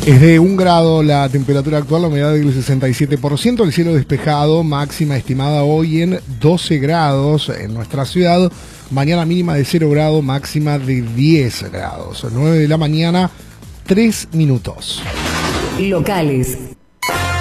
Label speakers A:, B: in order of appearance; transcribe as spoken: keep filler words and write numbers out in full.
A: Es de un grado la temperatura actual, la humedad del sesenta y siete por ciento, el cielo despejado, máxima estimada hoy en doce grados en nuestra ciudad, mañana mínima de cero grado, máxima de diez grados, nueve de la mañana, tres minutos.
B: Locales,